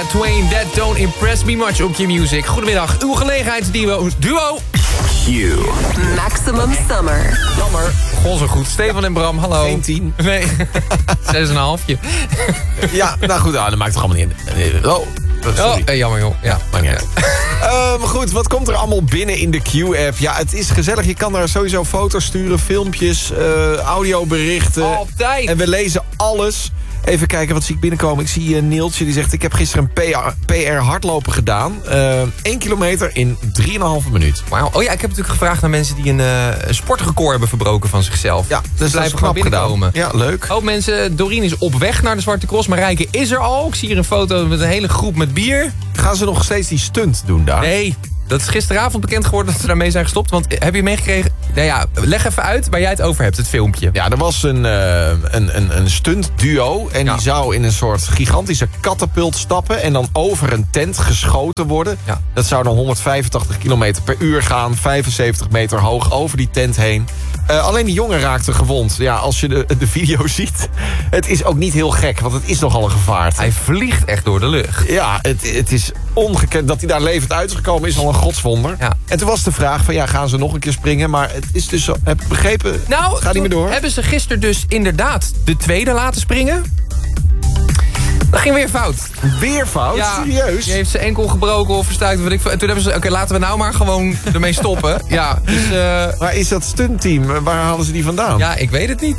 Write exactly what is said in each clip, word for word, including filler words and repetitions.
Shania Twain, That Don't Impress Me Much op Q-Music. Goedemiddag, uw gelegenheidsduo. Duo. Q. Maximum Summer. Jammer. Goh, zo goed. Stefan en Bram, hallo. Geen tien. Nee, zes en een halfje. Ja, nou goed, nou, dat maakt toch allemaal niet in. Oh, Oh, eh, jammer joh. Ja, maakt niet uit. Um, goed, wat komt er allemaal binnen in de Q-app? Ja, het is gezellig. Je kan daar sowieso foto's sturen, filmpjes, uh, audioberichten. Altijd. En we lezen alles. Even kijken, wat zie ik binnenkomen? Ik zie uh, Neeltje, die zegt... ik heb gisteren een P R, P R hardlopen gedaan. één uh, kilometer in drieënhalve minuut. Wauw. Oh ja, ik heb natuurlijk gevraagd naar mensen... die een, uh, een sportrecord hebben verbroken van zichzelf. Ja, dus blijven gewoon binnenkomen. Ja, leuk. Oh mensen, Doreen is op weg naar de Zwarte Cross. Marijke is er al. Ik zie hier een foto met een hele groep met bier. Gaan ze nog steeds die stunt doen daar? Nee. Dat is gisteravond bekend geworden dat ze daarmee zijn gestopt. Want heb je meegekregen... Nou ja, leg even uit waar jij het over hebt, het filmpje. Ja, er was een, uh, een, een, een stuntduo. En ja. die zou in een soort gigantische katapult stappen. En dan over een tent geschoten worden. Ja. Dat zou dan honderdvijfentachtig kilometer per uur gaan. vijfenzeventig meter hoog over die tent heen. Uh, alleen die jongen raakte gewond. Ja, als je de, de video ziet. Het is ook niet heel gek, want het is nogal een gevaarte. Hij vliegt echt door de lucht. Ja, het, het is ongekend. Dat hij daar levend uit is gekomen is al een godswonder. Ja. En toen was de vraag van ja, gaan ze nog een keer springen? Maar het is dus, heb ik begrepen, nou, gaat niet meer door. Hebben ze gisteren dus inderdaad de tweede laten springen? Dat ging weer fout. Weer fout? Ja, Serieus? die heeft zijn enkel gebroken of verstuikt. Wat ik, en toen hebben ze, oké, okay, laten we nou maar gewoon ermee stoppen. Ja, dus, uh, maar is dat stuntteam, waar halen ze die vandaan? Ja, ik weet het niet.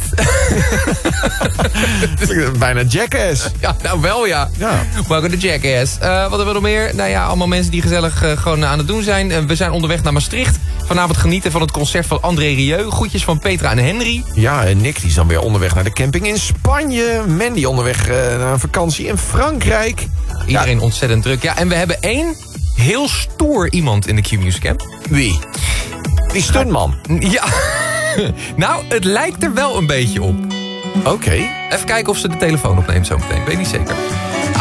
Bijna Jackass. Ja, nou wel ja. ja. Welkom to Jackass. Uh, wat hebben we nog meer? Nou ja, allemaal mensen die gezellig uh, gewoon aan het doen zijn. Uh, we zijn onderweg naar Maastricht. Vanavond genieten van het concert van André Rieu. Groetjes van Petra en Henry. Ja, en Nick die is dan weer onderweg naar de camping in Spanje. Mandy onderweg uh, naar een vakantie in Frankrijk. Iedereen ja. ontzettend druk. Ja, en we hebben één heel stoer iemand in de Q-Music Camp. Wie? Die stuntman. Ja. Nou, het lijkt er wel een beetje op. Oké. Okay. Even kijken of ze de telefoon opneemt zo meteen. Weet niet zeker.